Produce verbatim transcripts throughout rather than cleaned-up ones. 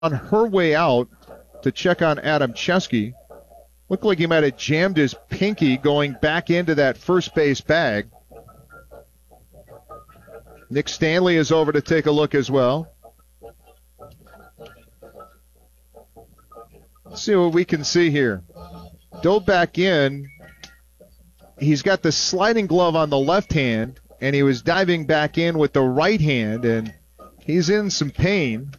on her way out to check on Adam Chesky. Looked like he might have jammed his pinky going back into that first base bag. Nick Stanley is over to take a look as well. Let's see what we can see here. Dove back in. He's got the sliding glove on the left hand, and he was diving back in with the right hand, and he's in some pain.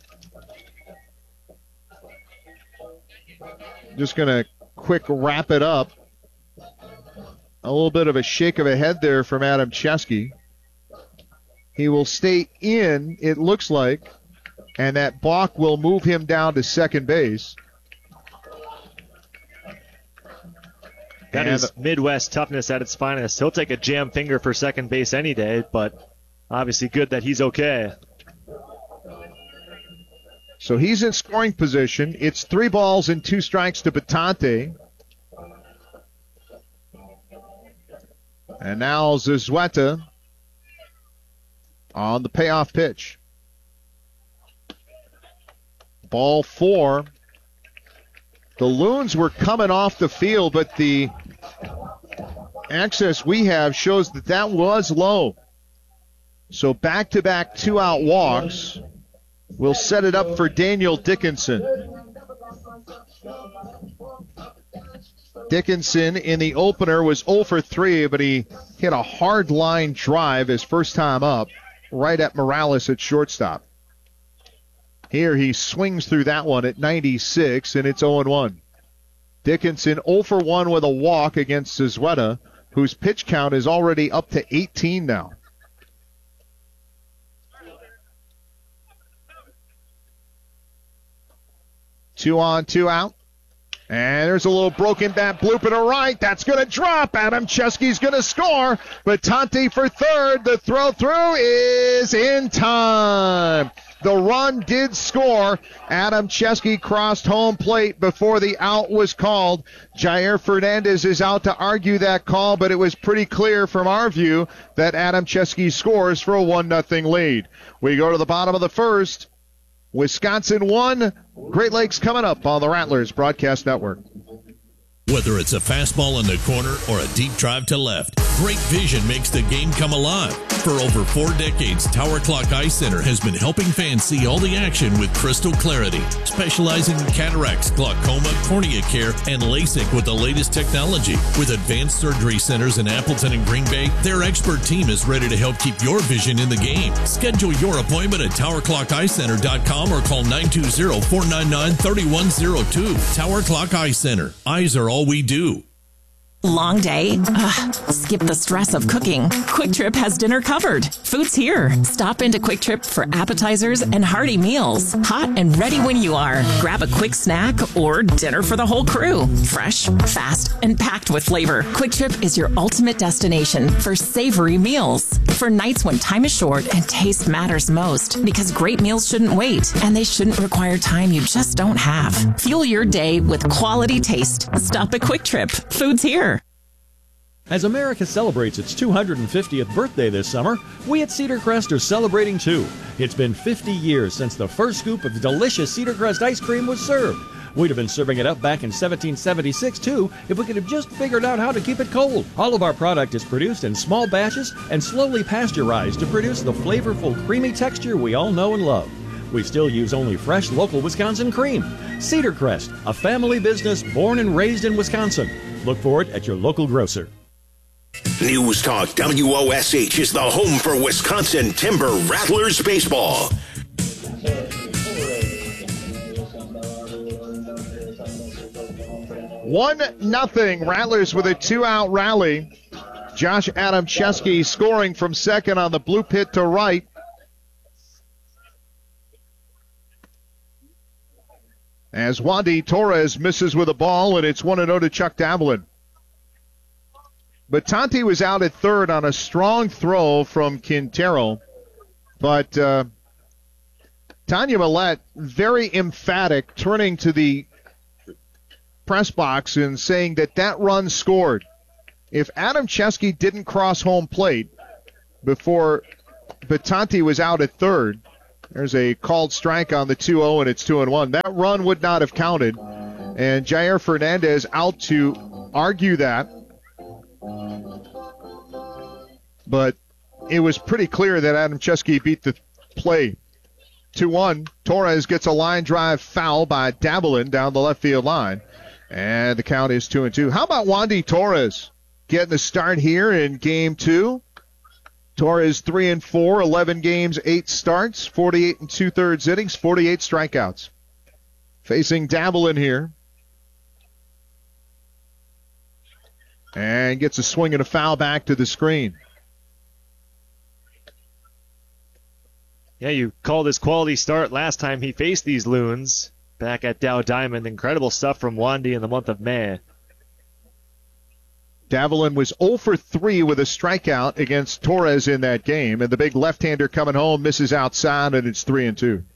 Just going to quick wrap it up. A little bit of a shake of a head there from Adam Chesky. He will stay in, it looks like, and that balk will move him down to second base. That and is Midwest toughness at its finest. He'll take a jam finger for second base any day, but obviously good that he's okay. So he's in scoring position. It's three balls and two strikes to Batante. And now Zazueta on the payoff pitch. Ball four. The Loons were coming off the field, but the access we have shows that that was low. So back-to-back two-out walks will set it up for Daniel Dickinson. Dickinson in the opener was oh for three, but he hit a hard line drive his first time up, right at Morales at shortstop. Here he swings through that one at ninety-six, and it's oh and one. Dickinson oh for one with a walk against Zazueta, whose pitch count is already up to eighteen now. Two on, two out. And there's a little broken bat bloop to right. That's going to drop. Adam Chesky's going to score. Batante for third. The throw through is in time. The run did score. Adam Chesky crossed home plate before the out was called. Jair Fernandez is out to argue that call, but it was pretty clear from our view that Adam Chesky scores for a one nothing lead. We go to the bottom of the first. Wisconsin one, Great Lakes coming up on the Rattlers Broadcast Network. Whether it's a fastball in the corner or a deep drive to left, great vision makes the game come alive. For over four decades, Tower Clock Eye Center has been helping fans see all the action with crystal clarity, specializing in cataracts, glaucoma, cornea care, and LASIK with the latest technology. With advanced surgery centers in Appleton and Green Bay, their expert team is ready to help keep your vision in the game. Schedule your appointment at tower clock eye center dot com or call nine two zero, four nine nine, three one zero two. Tower Clock Eye Center. Eyes are all we do. Long day? Ugh, skip the stress of cooking. Quick Trip has dinner covered. Food's here. Stop into Quick Trip for appetizers and hearty meals. Hot and ready when you are. Grab a quick snack or dinner for the whole crew. Fresh, fast, and packed with flavor. Quick Trip is your ultimate destination for savory meals. For nights when time is short and taste matters most. Because great meals shouldn't wait, and they shouldn't require time you just don't have. Fuel your day with quality taste. Stop at Quick Trip. Food's here. As America celebrates its two hundred fiftieth birthday this summer, we at Cedar Crest are celebrating too. It's been fifty years since the first scoop of delicious Cedar Crest ice cream was served. We'd have been serving it up back in seventeen seventy-six too if we could have just figured out how to keep it cold. All of our product is produced in small batches and slowly pasteurized to produce the flavorful, creamy texture we all know and love. We still use only fresh, local Wisconsin cream. Cedar Crest, a family business born and raised in Wisconsin. Look for it at your local grocer. News Talk W O S H is the home for Wisconsin Timber Rattlers baseball. One nothing. Rattlers with a two-out rally. Josh Adam Chesky scoring from second on the blue pit to right. As Wandy Torres misses with a ball, and it's one and oh to Chuck Davlin. Batante was out at third on a strong throw from Quintero, but uh, Tanya Millette, very emphatic, turning to the press box and saying that that run scored. If Adam Chesky didn't cross home plate before Batante was out at third, There's a called strike on the two oh, and it's two and one. That run would not have counted, and Jair Fernandez out to argue that. But it was pretty clear that Adam Chesky beat the play. two one. Torres gets a line drive foul by Dabbelin down the left field line. And the count is two and two. How about Wandy Torres getting the start here in game two? Torres three and four, eleven games, eight starts, forty-eight and two-thirds innings, forty-eight strikeouts. Facing Dabbelin here. And gets a swing and a foul back to the screen. Yeah, you called his quality start last time he faced these Loons back at Dow Diamond. Incredible stuff from Wandy in the month of May. Dabbelin was oh for three with a strikeout against Torres in that game, and the big left-hander coming home misses outside, and it's three and two.